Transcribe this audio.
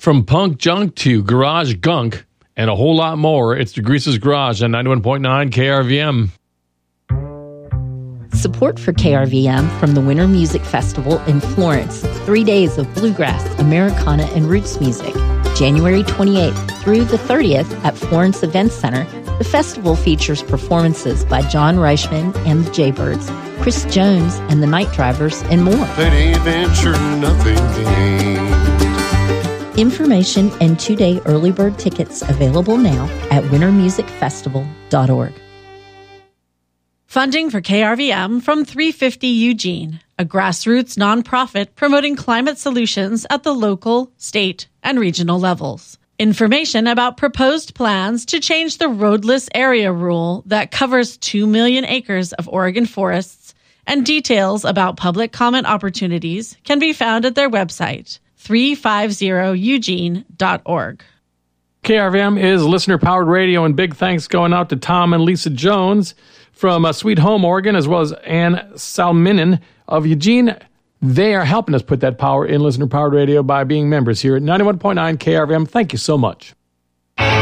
From punk junk to garage gunk and a whole lot more, it's DeGrease's Garage on 91.9 KRVM. Support for KRVM from the Winter Music Festival in Florence. 3 days of bluegrass, Americana, and roots music. January 28th through the 30th at Florence Events Center. The festival features performances by John Reichman and the Jaybirds, Chris Jones and the Night Drivers, and more. Any venture, nothing gained. Information and 2-day early bird tickets available now at wintermusicfestival.org. Funding for KRVM from 350 Eugene, a grassroots nonprofit promoting climate solutions at the local, state, and regional levels. Information about proposed plans to change the roadless area rule that covers 2 million acres of Oregon forests and details about public comment opportunities can be found at their website, 350eugene.org. KRVM is listener-powered radio, and big thanks going out to Tom and Lisa Jones from Sweet Home, Oregon, as well as Ann Salminen of Eugene. They are helping us put that power in listener-powered radio by being members here at 91.9 KRVM. Thank you so much.